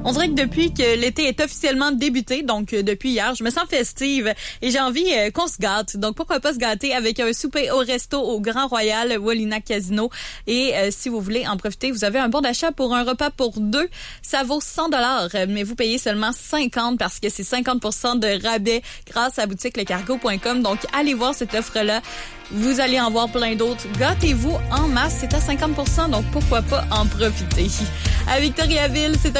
On dirait que depuis que l'été est officiellement débuté, donc depuis hier, je me sens festive et j'ai envie qu'on se gâte. Donc pourquoi pas se gâter avec un souper au resto au Grand Royal Wallinac Casino. Et si vous voulez en profiter, vous avez un bon d'achat pour un repas pour deux. Ça vaut 100$, mais vous payez seulement 50 parce que c'est 50% de rabais grâce à boutiquelecargo.com. Donc allez voir cette offre-là. Vous allez en voir plein d'autres. Gâtez-vous en masse, c'est à 50%, donc pourquoi pas en profiter. À Victoriaville, c'est